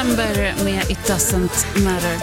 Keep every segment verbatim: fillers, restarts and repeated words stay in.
September med It Doesn't Matter.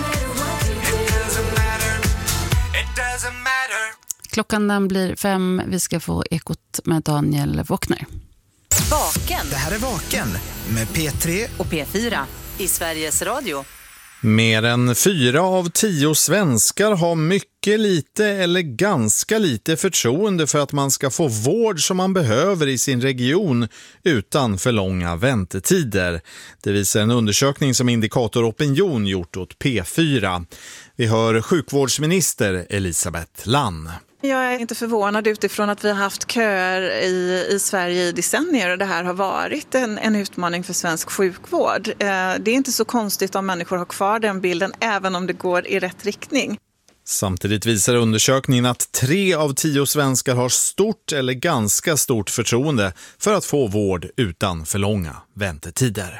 Klockan den blir fem. Vi ska få Ekot med Daniel Wåkner. Vaken. Det här är Vaken med P tre och P fyra i Sveriges Radio. Mer än fyra av tio svenskar har mycket lite eller ganska lite förtroende för att man ska få vård som man behöver i sin region utan för långa väntetider. Det visar en undersökning som Indikator Opinion gjort åt P fyra. Vi hör sjukvårdsminister Elisabeth Lann. Jag är inte förvånad utifrån att vi har haft köer i, i Sverige i decennier och det här har varit en, en utmaning för svensk sjukvård. Eh, det är inte så konstigt om människor har kvar den bilden även om det går i rätt riktning. Samtidigt visar undersökningen att tre av tio svenskar har stort eller ganska stort förtroende för att få vård utan för långa väntetider.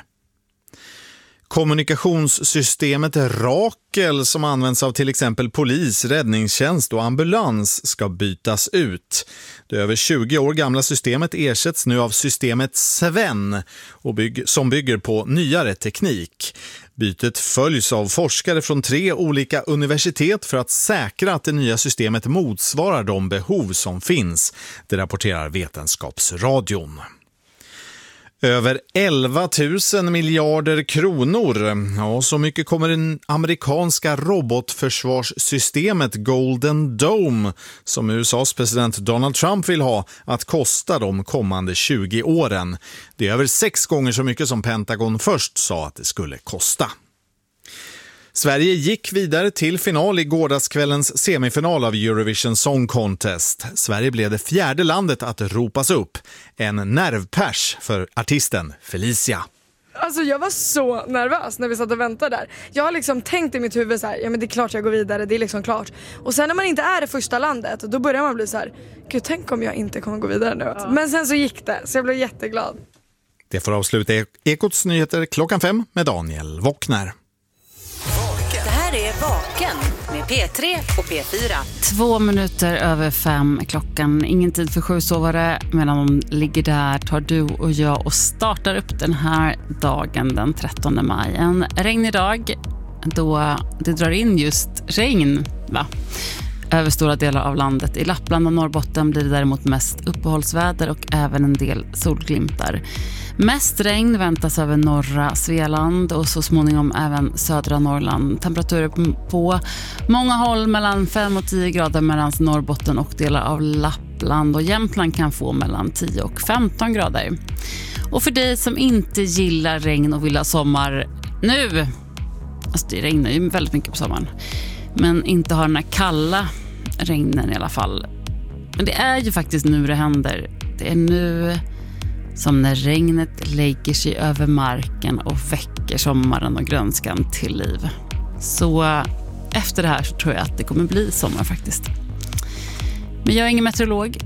Kommunikationssystemet Rakel som används av till exempel polis, räddningstjänst och ambulans ska bytas ut. Det över tjugo år gamla systemet ersätts nu av systemet Sven och bygg- som bygger på nyare teknik. Bytet följs av forskare från tre olika universitet för att säkra att det nya systemet motsvarar de behov som finns. Det rapporterar Vetenskapsradion. Över elva tusen miljarder kronor. Ja, så mycket kommer det amerikanska robotförsvarssystemet Golden Dome, som U S A:s president Donald Trump vill ha, att kosta de kommande tjugo åren. Det är över sex gånger så mycket som Pentagon först sa att det skulle kosta. Sverige gick vidare till final i gårdagskvällens semifinal av Eurovision Song Contest. Sverige blev det fjärde landet att ropas upp. En nervpärs för artisten Felicia. Alltså jag var så nervös när vi satt och väntade där. Jag har liksom tänkt i mitt huvud så här, ja men det är klart jag går vidare, det är liksom klart. Och sen när man inte är det första landet, då börjar man bli så här, gud tänk om jag inte kommer gå vidare nu. Ja. Men sen så gick det, så jag blev jätteglad. Det får avsluta Ekots nyheter klockan fem med Daniel Wåkner. Det här är Vaken med P tre och P fyra. Två minuter över fem klockan. Ingen tid för sjusovare. Medan de ligger där tar du och jag och startar upp den här dagen den trettonde maj. En regnig dag då det drar in just regn, va? Över stora delar av landet. I Lappland och Norrbotten blir det däremot mest uppehållsväder och även en del solglimtar. Mest regn väntas över norra Svealand och så småningom även södra Norrland. Temperaturer på många håll mellan fem och tio grader medan Norrbotten och delar av Lappland och Jämtland kan få mellan tio och femton grader. Och för dig som inte gillar regn och vill ha sommar nu, alltså det regnar ju väldigt mycket på sommaren, men inte har den här kalla regnen i alla fall. Men det är ju faktiskt nu det händer. Det är nu som när regnet lägger sig över marken och väcker sommaren och grönskan till liv. Så efter det här så tror jag att det kommer bli sommar faktiskt. Men jag är ingen meteorolog.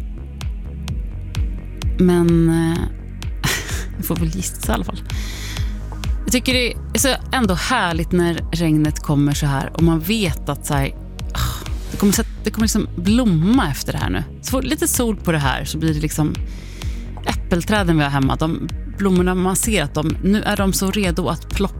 Men jag får väl gissa i alla fall. Jag tycker det är så ändå härligt när regnet kommer så här och man vet att så här, det kommer, det kommer liksom blomma efter det här nu. Så får lite sol på det här så blir det liksom äppelträden vi har hemma. De blommorna, man ser att de, nu är de så redo att plocka.